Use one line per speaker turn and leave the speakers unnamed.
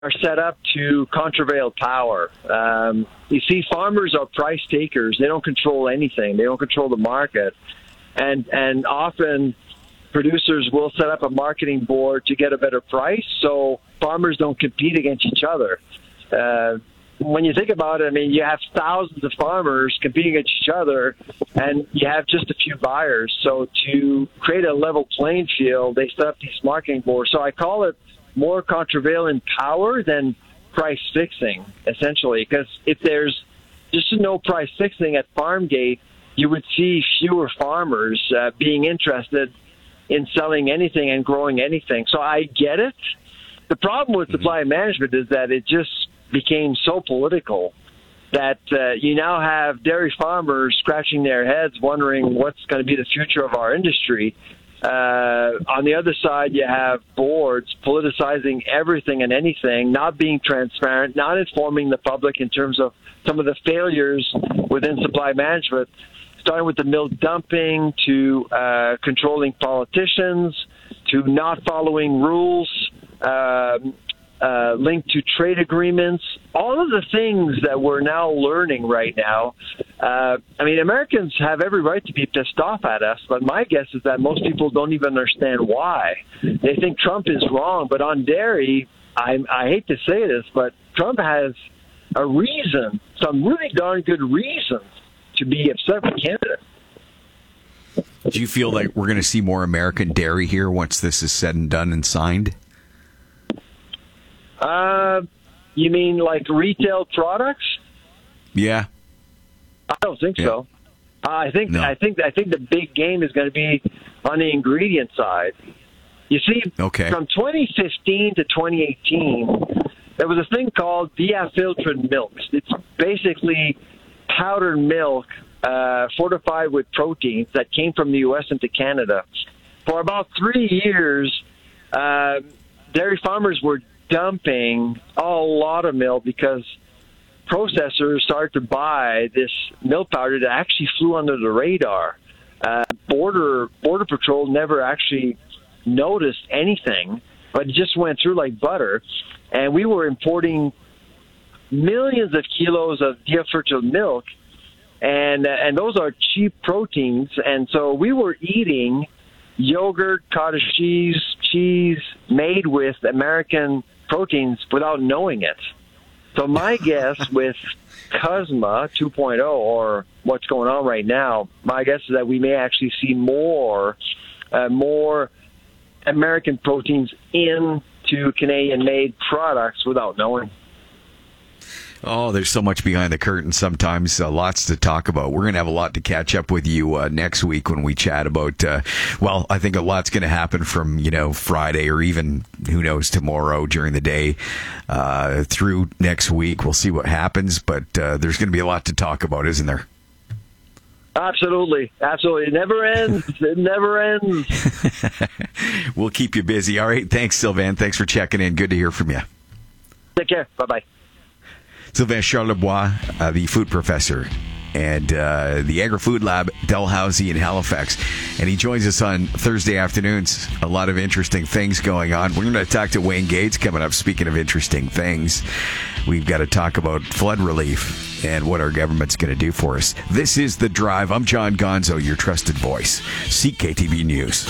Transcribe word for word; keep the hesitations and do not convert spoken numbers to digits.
are set up to countervail power. Um, you see, farmers are price takers. They don't control anything. They don't control the market. And and often producers will set up a marketing board to get a better price so farmers don't compete against each other. Uh, when you think about it, I mean, you have thousands of farmers competing against each other, and you have just a few buyers. So to create a level playing field, they set up these marketing boards. So I call it more countervailing power than price fixing, essentially, because if there's just no price fixing at farm gate, you would see fewer farmers uh, being interested in selling anything and growing anything. So I get it. The problem with supply management is that it just became so political that uh, you now have dairy farmers scratching their heads wondering what's going to be the future of our industry. Uh, on the other side, you have boards politicizing everything and anything, not being transparent, not informing the public in terms of some of the failures within supply management, starting with the milk dumping to uh, controlling politicians to not following rules, uh, uh, linked to trade agreements, all of the things that we're now learning right now. Uh, I mean, Americans have every right to be pissed off at us, but my guess is that most people don't even understand why. They think Trump is wrong, but on dairy, I, I hate to say this, but Trump has a reason, some really darn good reasons to be upset with Canada.
Do you feel like we're going to see more American dairy here once this is said and done and signed?
Uh, you mean like retail products?
Yeah.
I don't think yeah. so. Uh, I think
no.
I think I think the big game is going to be on the ingredient side. You see,
okay.
from twenty fifteen to twenty eighteen, there was a thing called Diafiltred milks. It's basically powdered milk uh, fortified with proteins that came from the U S into Canada. For about three years, uh, dairy farmers were dumping a lot of milk because processors started to buy this milk powder that actually flew under the radar. Uh, Border Border Patrol never actually noticed anything, but it just went through like butter. And we were importing millions of kilos of Diafiltred milk, and uh, and those are cheap proteins. And so we were eating yogurt, cottage cheese, cheese made with American proteins without knowing it. So my guess with CUSMA two point oh, or what's going on right now, my guess is that we may actually see more, uh, more American proteins into Canadian-made products without knowing.
Oh, there's so much behind the curtain sometimes, uh, lots to talk about. We're going to have a lot to catch up with you uh, next week when we chat about, uh, well, I think a lot's going to happen from, you know, Friday or even, who knows, tomorrow during the day uh, through next week. We'll see what happens, but uh, there's going to be a lot to talk about, isn't there?
Absolutely. Absolutely. It never ends. It never ends.
We'll keep you busy. All right. Thanks, Sylvain. Thanks for checking in. Good to hear from you.
Take care. Bye-bye.
Sylvain Charlebois, uh, the food professor and uh, the Agri-Food Lab, Dalhousie in Halifax. And he joins us on Thursday afternoons. A lot of interesting things going on. We're going to talk to Wayne Gates coming up. Speaking of interesting things, we've got to talk about flood relief and what our government's going to do for us. This is The Drive. I'm John Gonzo, your trusted voice. C K T V News.